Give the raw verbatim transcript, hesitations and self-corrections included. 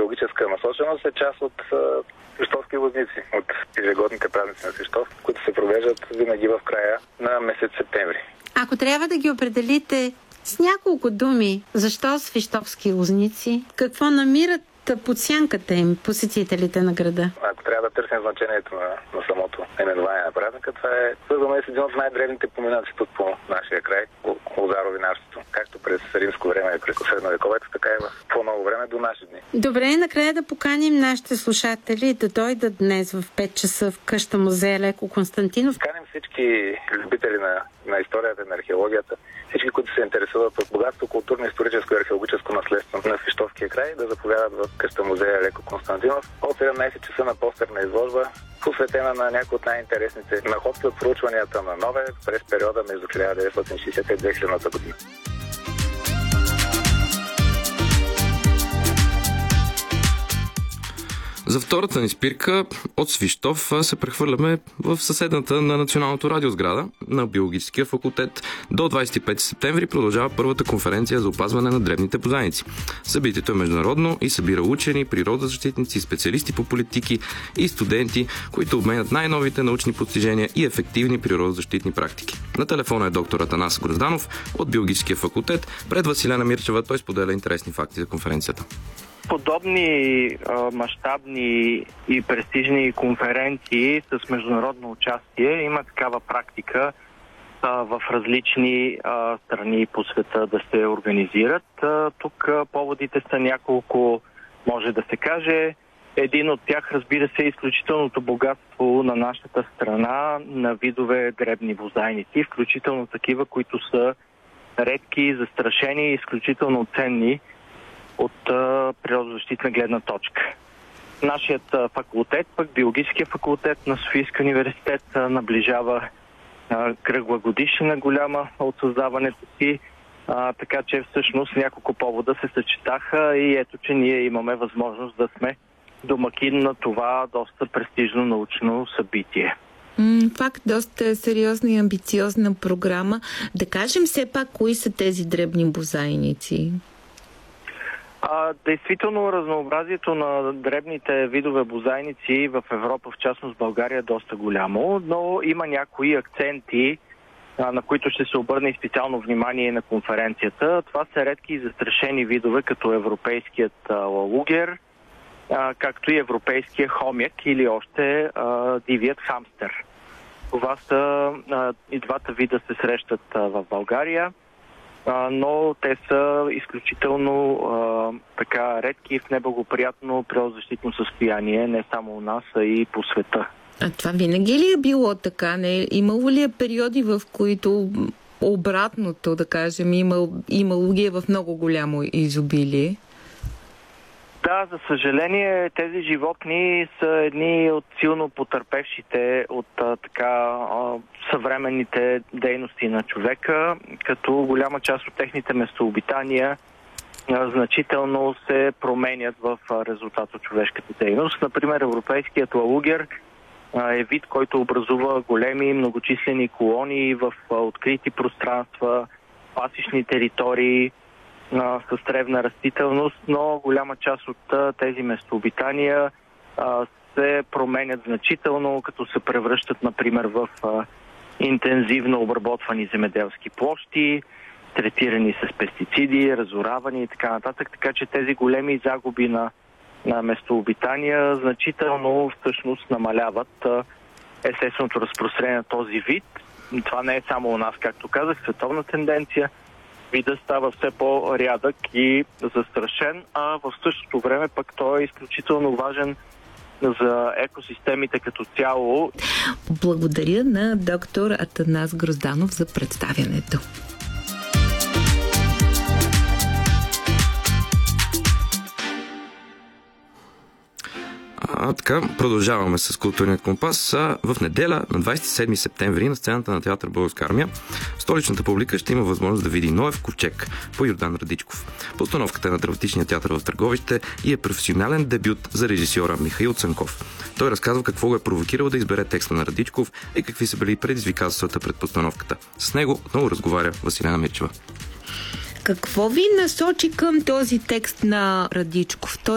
археологическа насоченост е част от свищовски лозници, от ежегодните празници на Свищов, които се провеждат винаги в края на месец септември. Ако трябва да ги определите с няколко думи, защо свищовски лозници? Какво намират под сянката им посетителите на града? Ако трябва да търсим значението на, на самото именование на празника, това е свързано с един от най-древните поминъци тук по нашия край, лозаровинарството. Както през римско време и през средновековието, така и в по-много време до наши дни. Добре, накрая да поканим нашите слушатели да дойдат днес в пет часа в къща музея Леко Константинов. Каним всички любители на, на историята и на археологията, всички, които се интересуват от богатото културно, историческо и археологическо наследство на Свищовския край, да заповядат в къща музея Леко Константинов от седемнайсет часа на постерна изложба, посветена на някои от най-интересните находки от проучванията на Нове през периода между хиляда деветстотин и шейсета и две хилядната година. За втората ни спирка от Свищов се прехвърляме в съседната на Националното радио сграда на Биологическия факултет. До двайсет и пети септември продължава първата конференция за опазване на дребните бозайници. Събитието е международно и събира учени, природозащитници, специалисти по политики и студенти, които обменят най-новите научни постижения и ефективни природозащитни практики. На телефона е доктор Атанас Грозданов от Биологическия факултет. Пред Василена Мирчева той споделя интересни факти за конференцията. Подобни а, мащабни и престижни конференции с международно участие има такава практика а, в различни а, страни по света да се организират. А, тук а, поводите са няколко, може да се каже. Един от тях, разбира се, е изключителното богатство на нашата страна на видове дребни бозайници, включително такива, които са редки, застрашени и изключително ценни от а, природозащитна гледна точка. Нашият а, факултет, пък Биологическия факултет на Софийския университет, а, наближава а, кръгла годишнина голяма от създаването си, а, така че всъщност няколко повода се съчетаха и ето, че ние имаме възможност да сме домакин на това доста престижно научно събитие. Факт, доста сериозна и амбициозна програма. Да кажем все пак, кои са тези дребни бозайници? А, действително разнообразието на дребните видове бозайници в Европа, в частност България, е доста голямо, но има някои акценти, а, на които ще се обърне и специално внимание на конференцията. Това са редки и застрашени видове, като европейският а, лалугер, а, както и европейския хомяк или още а, дивият хамстер. Това са а, и двата вида се срещат а, в България, но те са изключително а, така редки в неблагоприятно природозащитно състояние, не само у нас, а и по света. А това винаги ли е било така? Не? Имало ли е периоди, в които обратното, да кажем, имал, имало ги е в много голямо изобилие? Да, за съжаление, тези животни са едни от силно потърпевшите от а, така а, съвременните дейности на човека, като голяма част от техните местообитания а, значително се променят в а, резултат от човешката дейност. Например, европейският лалугер а, е вид, който образува големи многочислени колонии в а, открити пространства, пасищни територии, с древна растителност, но голяма част от а, тези местообитания а, се променят значително, като се превръщат, например, в а, интензивно обработвани земеделски площи, третирани с пестициди, разоравани и така нататък. Така че тези големи загуби на, на местообитания значително всъщност намаляват а, естественото разпространение на този вид. Това не е само у нас, както казах, световна тенденция. Видът става все по-рядък и застрашен, а в същото време пък той е изключително важен за екосистемите като цяло. Благодаря на доктор Атанас Грозданов за представянето. А така, продължаваме с културният компас. В неделя, на двайсет и седми септември, на сцената на театър Българска армия, столичната публика ще има възможност да види Ноев ковчег по Йордан Радичков. Постановката е на Драматичния театър в Търговище и е професионален дебют за режисьора Михаил Цанков. Той разказва какво го е провокирал да избере текста на Радичков и какви са били предизвикателствата пред постановката. С него отново разговаря Василена Мирчева. Какво ви насочи към този текст на Радичков?